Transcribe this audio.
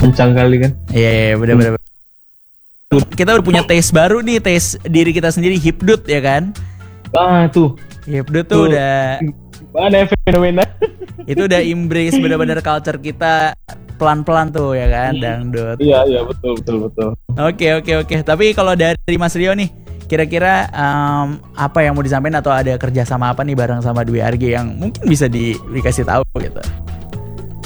kencang kali kan. Iya, benar-benar. Kita udah punya taste baru nih, taste diri kita sendiri, hipdut ya kan? Tuh. Hipdut tuh udah mana fenomena? itu udah embrace benar-benar culture kita pelan-pelan tuh ya kan, dangdut. Iya, betul. Oke. Tapi kalau dari Mas Rio nih, kira-kira apa yang mau disampaikan atau ada kerjasama apa nih bareng sama Dwi RG yang mungkin bisa dikasih tahu gitu?